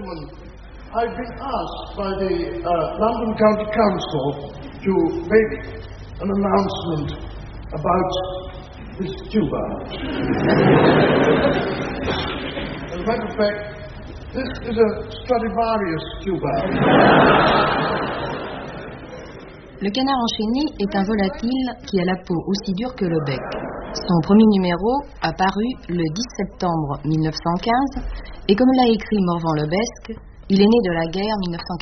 gentlemen, I've been asked by the London County Council to make an announcement about this tuba. As a matter of fact, this is a Stradivarius tuba. Le canard enchaîné est un volatile qui a la peau aussi dure que le bec. Son premier numéro a paru le 10 septembre 1915 et comme l'a écrit Morvan-Lebesque, il est né de la guerre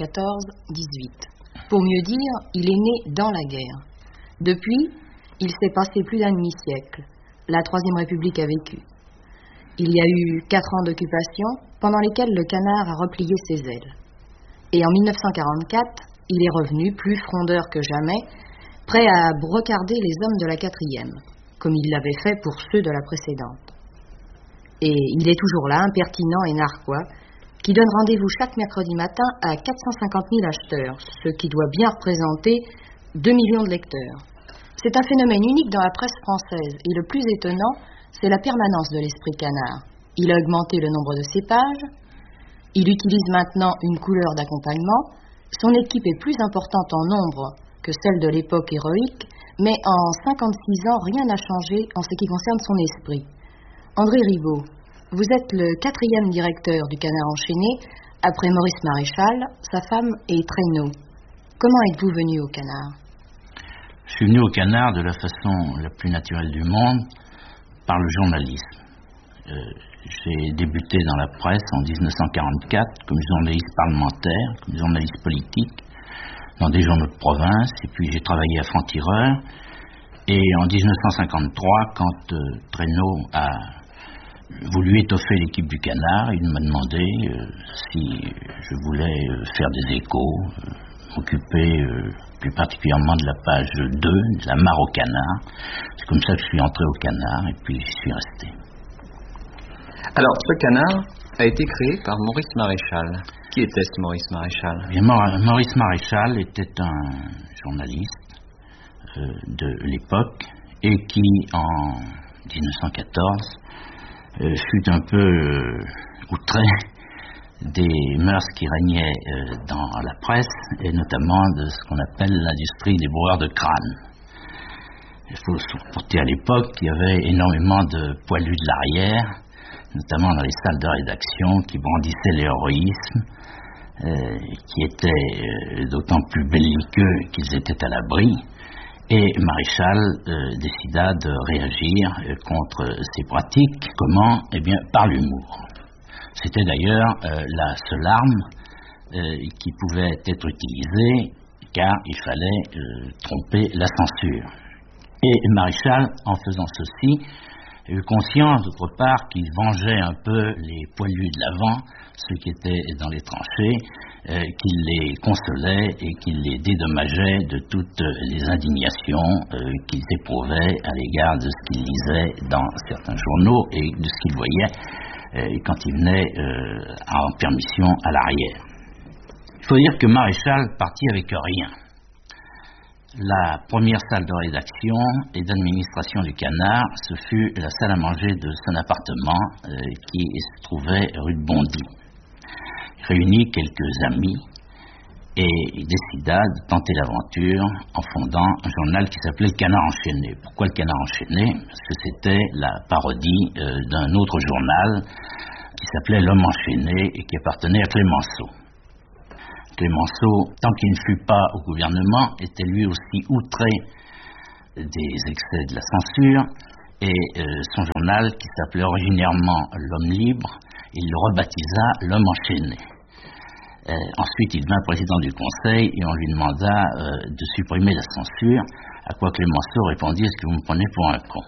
1914-18. Pour mieux dire, il est né dans la guerre. Depuis, il s'est passé plus d'un demi-siècle. La Troisième République a vécu. Il y a eu 4 ans d'occupation pendant lesquels le canard a replié ses ailes. Et en 1944, il est revenu plus frondeur que jamais, prêt à brocarder les hommes de la 4e, comme il l'avait fait pour ceux de la précédente. Et il est toujours là, impertinent et narquois, qui donne rendez-vous chaque mercredi matin à 450 000 acheteurs, ce qui doit bien représenter 2 millions de lecteurs. C'est un phénomène unique dans la presse française, et le plus étonnant, c'est la permanence de l'esprit canard. Il a augmenté le nombre de ses pages, il utilise maintenant une couleur d'accompagnement, son équipe est plus importante en nombre que celle de l'époque héroïque, mais en 56 ans, rien n'a changé en ce qui concerne son esprit. André Ribaud, vous êtes le 4e directeur du Canard enchaîné, après Maurice Maréchal, sa femme et Traîneau. Comment êtes-vous venu au Canard ? Je suis venu au Canard de la façon la plus naturelle du monde, par le journalisme. J'ai débuté dans la presse en 1944 comme journaliste parlementaire, comme journaliste politique, dans des journaux de province, et puis j'ai travaillé à Franc-Tireur. Et en 1953, quand Traîneau a voulu étoffer l'équipe du Canard, il m'a demandé si je voulais faire des échos, m'occuper plus particulièrement de la page 2, de la mare au Canard. C'est comme ça que je suis entré au Canard et puis j'y suis resté. Alors, ce Canard a été créé par Maurice Maréchal. Qui était ce Maurice Maréchal ? Bien, Maurice Maréchal était un journaliste de l'époque et qui, en 1914, fut un peu outré des mœurs qui régnaient dans la presse, et notamment de ce qu'on appelle l'industrie des broueurs de crâne. Il faut se rapporter à l'époque qu'il y avait énormément de poilus de l'arrière, notamment dans les salles de rédaction, qui brandissaient l'héroïsme, qui étaient d'autant plus belliqueux qu'ils étaient à l'abri. Et Maréchal décida de réagir contre ces pratiques. Comment ? Eh bien, par l'humour. C'était d'ailleurs la seule arme qui pouvait être utilisée, car il fallait tromper la censure. Et Maréchal, en faisant ceci, eut conscience, d'autre part, qu'il vengeait un peu les poilus de l'avant, ceux qui étaient dans les tranchées, qu'il les consolait et qu'il les dédommageait de toutes les indignations qu'ils éprouvaient à l'égard de ce qu'ils lisaient dans certains journaux et de ce qu'ils voyaient quand ils venaient en permission à l'arrière. Il faut dire que Maréchal partit avec rien. La première salle de rédaction et d'administration du Canard, ce fut la salle à manger de son appartement qui se trouvait rue de Bondy. Il réunit quelques amis et il décida de tenter l'aventure en fondant un journal qui s'appelait Le Canard enchaîné. Pourquoi Le Canard enchaîné ? Parce que c'était la parodie d'un autre journal qui s'appelait L'Homme enchaîné et qui appartenait à Clémenceau. Clémenceau, tant qu'il ne fut pas au gouvernement, était lui aussi outré des excès de la censure, et son journal, qui s'appelait originairement L'Homme libre, il le rebaptisa L'Homme enchaîné. Ensuite, il devint président du Conseil et on lui demanda de supprimer la censure, à quoi Clémenceau répondit « Est-ce que vous me prenez pour un con ?»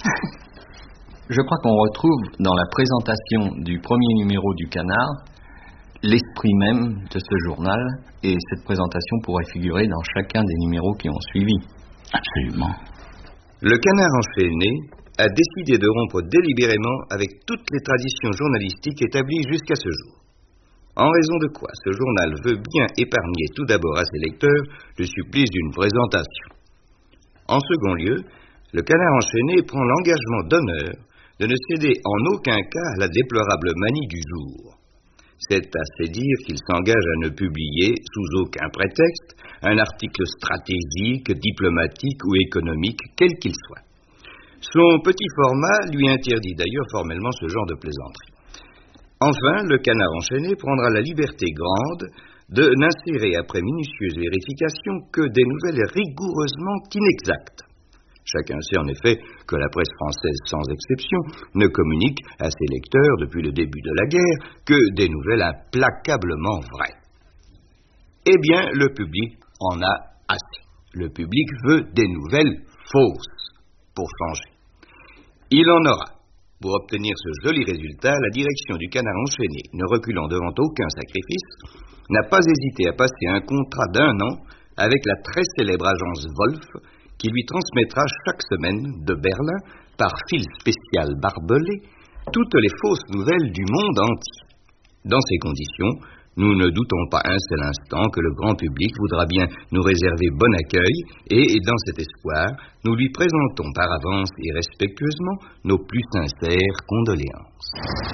Je crois qu'on retrouve dans la présentation du premier numéro du Canard l'esprit même de ce journal, et cette présentation pourrait figurer dans chacun des numéros qui ont suivi. Absolument. Le Canard enchaîné a décidé de rompre délibérément avec toutes les traditions journalistiques établies jusqu'à ce jour. En raison de quoi ce journal veut bien épargner tout d'abord à ses lecteurs le supplice d'une présentation. En second lieu, le Canard enchaîné prend l'engagement d'honneur de ne céder en aucun cas à la déplorable manie du jour. C'est assez dire qu'il s'engage à ne publier, sous aucun prétexte, un article stratégique, diplomatique ou économique, quel qu'il soit. Son petit format lui interdit d'ailleurs formellement ce genre de plaisanterie. Enfin, le Canard enchaîné prendra la liberté grande de n'insérer après minutieuse vérification que des nouvelles rigoureusement inexactes. Chacun sait en effet que la presse française, sans exception, ne communique à ses lecteurs depuis le début de la guerre que des nouvelles implacablement vraies. Eh bien, le public en a assez. Le public veut des nouvelles fausses, pour changer. Il en aura. Pour obtenir ce joli résultat, la direction du Canard enchaîné, ne reculant devant aucun sacrifice, n'a pas hésité à passer un contrat d'1 an avec la très célèbre agence Wolf, qui lui transmettra chaque semaine, de Berlin, par fil spécial barbelé, toutes les fausses nouvelles du monde entier. Dans ces conditions, nous ne doutons pas un seul instant que le grand public voudra bien nous réserver bon accueil et, dans cet espoir, nous lui présentons par avance et respectueusement nos plus sincères condoléances.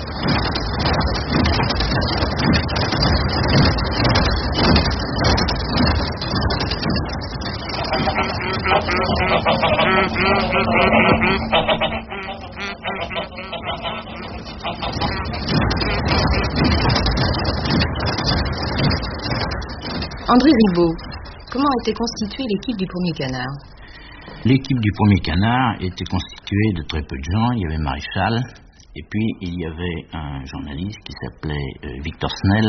André Ribaud, comment était constituée l'équipe du Premier Canard? L'équipe du Premier Canard était constituée de très peu de gens. Il y avait Maréchal, et puis il y avait un journaliste qui s'appelait Victor Snell,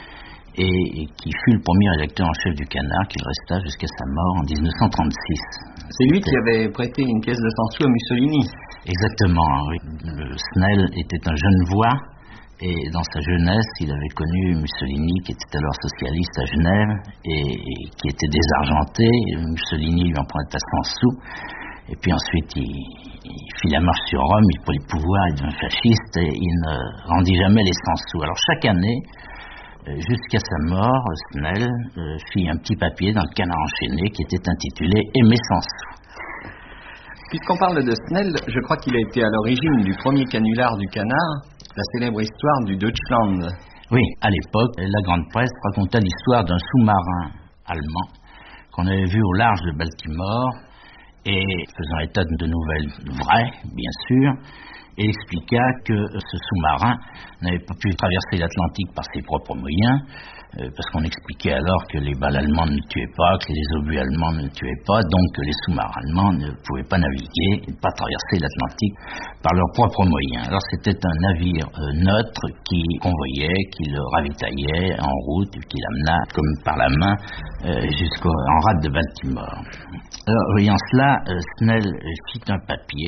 et qui fut le premier rédacteur en chef du Canard, qu'il resta jusqu'à sa mort en 1936. C'est lui qui avait prêté une pièce de Sansu à Mussolini. Exactement, oui. Snell était un jeune voix, et dans sa jeunesse, il avait connu Mussolini, qui était alors socialiste à Genève, et qui était désargenté. Mussolini lui emprunta 100 sous, et puis ensuite il fit la marche sur Rome, il prit le pouvoir, il devint fasciste, et il ne rendit jamais les 100 sous. Alors chaque année, jusqu'à sa mort, Snell fit un petit papier dans le Canard enchaîné qui était intitulé « Aimer sans sous ». Puisqu'on parle de Snell, je crois qu'il a été à l'origine du premier canular du Canard, la célèbre histoire du Deutschland. Oui, à l'époque, la grande presse raconta l'histoire d'un sous-marin allemand qu'on avait vu au large de Baltimore et faisant état de nouvelles vraies, bien sûr, et expliqua que ce sous-marin n'avait pas pu traverser l'Atlantique par ses propres moyens, parce qu'on expliquait alors que les balles allemandes ne tuaient pas, que les obus allemands ne tuaient pas, donc que les sous-marins allemands ne pouvaient pas naviguer et ne pas traverser l'Atlantique par leurs propres moyens. Alors c'était un navire neutre qui convoyait, qui le ravitaillait en route, et qui l'amena comme par la main jusqu'en rade de Baltimore. Alors, voyant cela, Snell fit un papier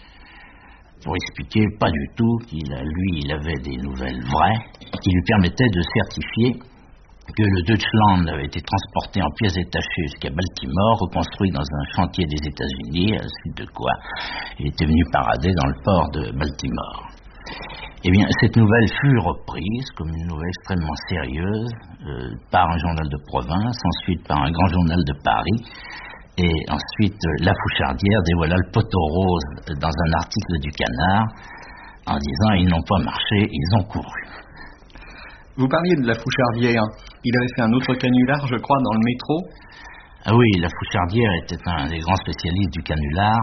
pour expliquer pas du tout qu'il avait des nouvelles vraies qui lui permettaient de certifier que le Deutschland avait été transporté en pièces détachées jusqu'à Baltimore, reconstruit dans un chantier des États-Unis, à la suite de quoi il était venu parader dans le port de Baltimore. Eh bien, cette nouvelle fut reprise comme une nouvelle extrêmement sérieuse par un journal de province, ensuite par un grand journal de Paris, et ensuite La Fouchardière dévoila le poteau rose dans un article du Canard en disant « Ils n'ont pas marché, ils ont couru ». Vous parliez de La Fouchardière. Il avait fait un autre canular, je crois, dans le métro. Ah oui, La Fouchardière était un des grands spécialistes du canular.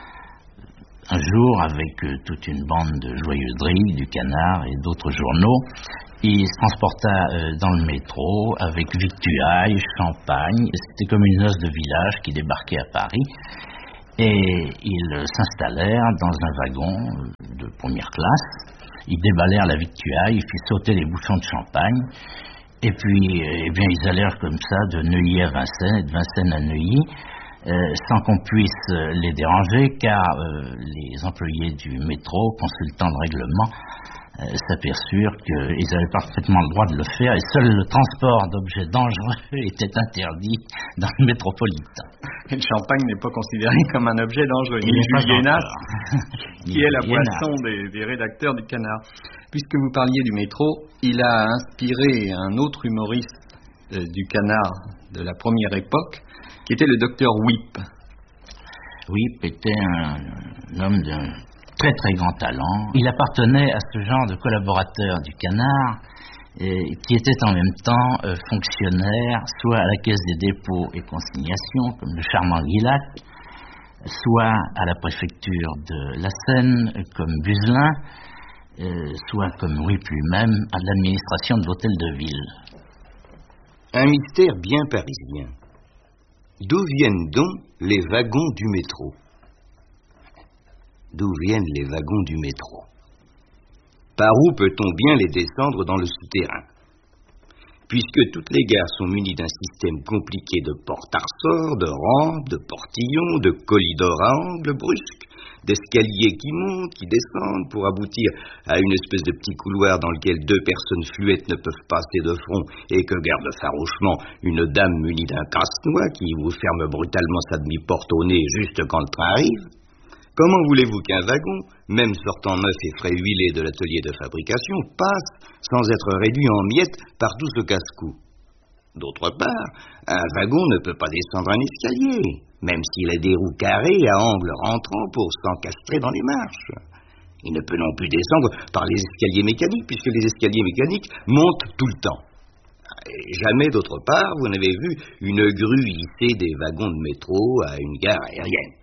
Un jour, avec toute une bande de joyeuseries du Canard et d'autres journaux, il se transporta dans le métro avec victuailles, champagne. C'était comme une noce de village qui débarquait à Paris. Et ils s'installèrent dans un wagon de première classe. Ils déballèrent la victuaille, ils firent sauter les bouchons de champagne. Et puis, ils allèrent comme ça de Neuilly à Vincennes et de Vincennes à Neuilly, sans qu'on puisse les déranger, car les employés du métro, consultant le règlement, s'aperçurent qu'ils avaient parfaitement le droit de le faire, et seul le transport d'objets dangereux était interdit dans le métropolitain. Et le champagne n'est pas considéré comme un objet dangereux. Il est Juliénas, qui est la boisson des rédacteurs du Canard. Puisque vous parliez du métro, il a inspiré un autre humoriste du Canard de la première époque, qui était le docteur Whip. Whip était un homme d'un très très grand talent. Il appartenait à ce genre de collaborateurs du Canard qui était en même temps fonctionnaire, soit à la Caisse des dépôts et consignations, comme le charmant Guillac, soit à la préfecture de la Seine, comme Buzelin, soit comme Ruip lui-même, à l'administration de l'hôtel de ville. Un mystère bien parisien. D'où viennent donc les wagons du métro? D'où viennent les wagons du métro? Par où peut-on bien les descendre dans le souterrain? Puisque toutes les gares sont munies d'un système compliqué de portes à ressort, de rampes, de portillons, de corridors à angles brusques, d'escaliers qui montent, qui descendent, pour aboutir à une espèce de petit couloir dans lequel deux personnes fluettes ne peuvent passer de front et que garde farouchement une dame munie d'un casse-noix qui vous ferme brutalement sa demi-porte au nez juste quand le train arrive. Comment voulez-vous qu'un wagon, même sortant neuf et frais huilé de l'atelier de fabrication, passe sans être réduit en miettes par tout ce casse-cou? D'autre part, un wagon ne peut pas descendre un escalier, même s'il a des roues carrées à angles rentrants pour s'encastrer dans les marches. Il ne peut non plus descendre par les escaliers mécaniques, puisque les escaliers mécaniques montent tout le temps. Et jamais, d'autre part, vous n'avez vu une grue hisser des wagons de métro à une gare aérienne.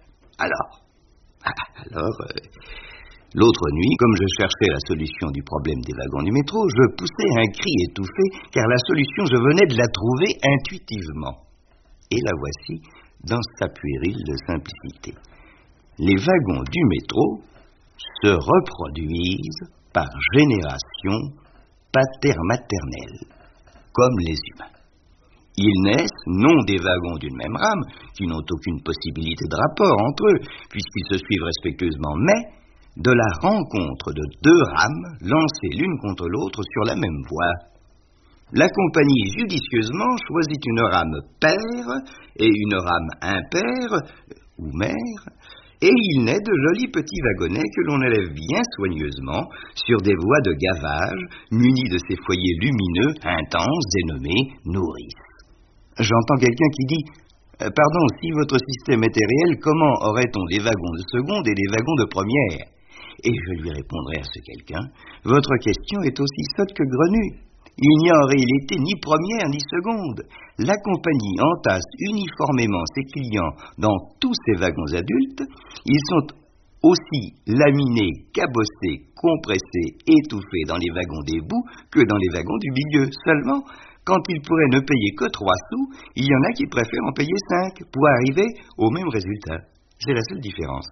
L'autre nuit, comme je cherchais la solution du problème des wagons du métro, je poussais un cri étouffé, car la solution, je venais de la trouver intuitivement. Et la voici dans sa puérile simplicité. Les wagons du métro se reproduisent par génération pater-maternelle, comme les humains. Ils naissent non des wagons d'une même rame, qui n'ont aucune possibilité de rapport entre eux, puisqu'ils se suivent respectueusement, mais de la rencontre de deux rames lancées l'une contre l'autre sur la même voie. La compagnie judicieusement choisit une rame paire et une rame impaire, ou mère, et il naît de jolis petits wagonnets que l'on élève bien soigneusement sur des voies de gavage, munis de ces foyers lumineux, intenses et nommés nourrices. J'entends quelqu'un qui dit « Pardon, si votre système était réel, comment aurait-on des wagons de seconde et des wagons de première ?» Et je lui répondrai à ce quelqu'un « Votre question est aussi sotte que grenue. Il n'y a en réalité ni première ni seconde. La compagnie entasse uniformément ses clients dans tous ses wagons adultes. Ils sont aussi laminés, cabossés, compressés, étouffés dans les wagons des bouts que dans les wagons du milieu. Seulement, quand ils pourraient ne payer que 3 sous, il y en a qui préfèrent en payer 5 pour arriver au même résultat. C'est la seule différence.